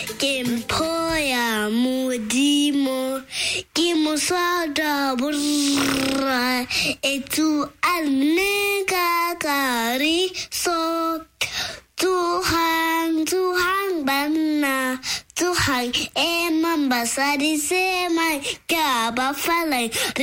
Kempoya mudimo kimosada burra etu alnega kari so Tuhan bana Tuhan emang basari semai kabafalai